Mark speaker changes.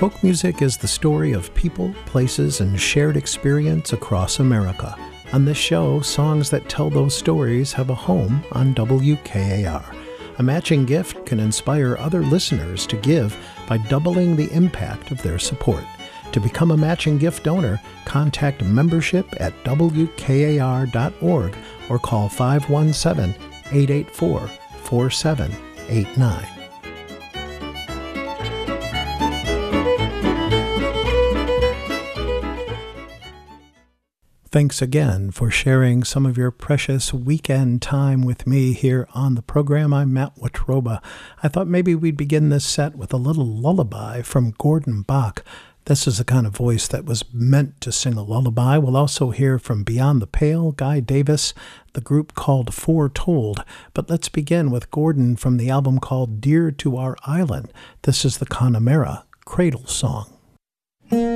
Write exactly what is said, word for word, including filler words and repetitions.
Speaker 1: Folk music is the story of people, places, and shared experience across America. On this show, songs that tell those stories have a home on W K A R. A matching gift can inspire other listeners to give by doubling the impact of their support. To become a matching gift donor, contact membership at W K A R dot org or call five one seven, eight eight four, four seven eight nine. Thanks again for sharing some of your precious weekend time with me here on the program. I'm Matt Watroba. I thought maybe we'd begin this set with a little lullaby from Gordon Bok. This is the kind of voice that was meant to sing a lullaby. We'll also hear from Beyond the Pale, Guy Davis, the group called Foretold. But let's begin with Gordon from the album called Dear to Our Island. This is the Connemara Cradle Song.